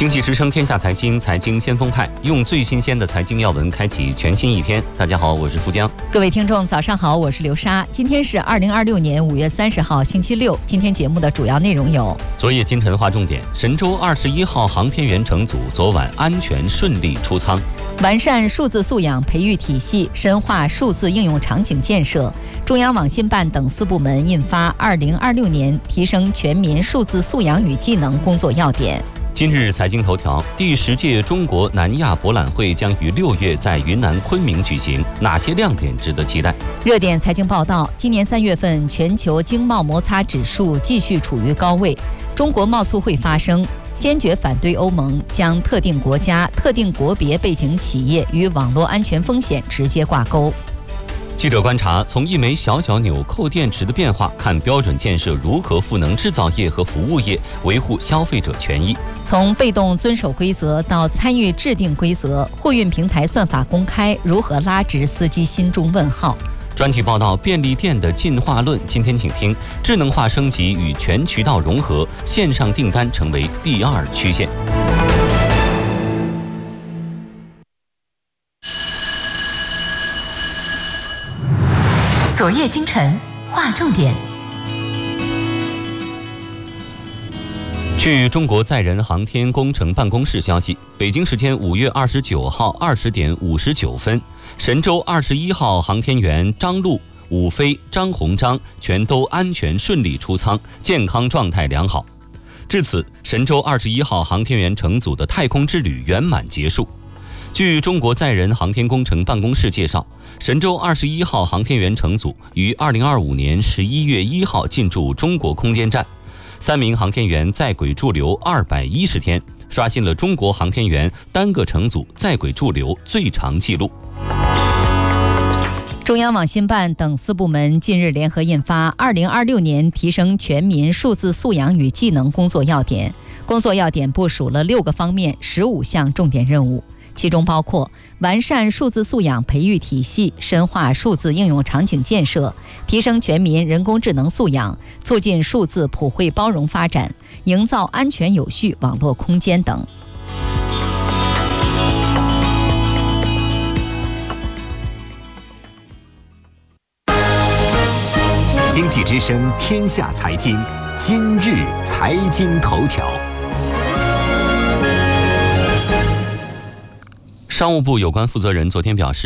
经济之声天下财经，财经先锋派，用最新鲜的财经要闻开启全新一天。大家好，我是富江。 各位听众，早上好，我是刘莎。今天是2026年5月30号，星期六。今天节目的主要内容有： 昨夜今晨划重点，神舟21号航天员乘组昨晚安全顺利出舱； 完善数字素养培育体系，深化数字应用场景建设。中央网信办等4部门印发2026年提升全民数字素养与技能工作要点。 今日财经头条：第10届中国南亚博览会将于6月在云南昆明举行，哪些亮点值得期待？ 热点财经报道：今年3月份，全球经贸摩擦指数继续处于高位。中国贸促会发声，坚决反对欧盟将特定国家、特定国别背景企业与网络安全风险直接挂钩。 记者观察，从一枚小小纽扣电池的变化看，标准建设如何赋能制造业和服务业，维护消费者权益。 从被动遵守规则到参与制定规则，货运平台算法公开，如何拉直司机心中问号？ 专题报道：便利店的进化论。今天请听：智能化升级与全渠道融合，线上订单成为第2曲线。 昨夜今晨划重点。 据中国载人航天工程办公室消息，北京时间5月29号20点59分，神舟21号航天员张陆、武飞、张鸿章全都安全顺利出舱，健康状态良好。至此，神舟21号航天员乘组的太空之旅圆满结束。据中国载人航天工程办公室介绍，神舟21号航天员乘组于2025年11月1号进驻中国空间站，3名航天员在轨驻留210天，刷新了中国航天员单个乘组在轨驻留最长纪录。 中央网信办等4部门近日联合印发2026年提升全民数字素养与技能工作要点。工作要点部署了6个方面15项重点任务，其中包括完善数字素养培育体系，深化数字应用场景建设，提升全民人工智能素养，促进数字普惠包容发展，营造安全有序网络空间等。 经济之声天下财经，今日财经头条。 商务部有关负责人昨天表示，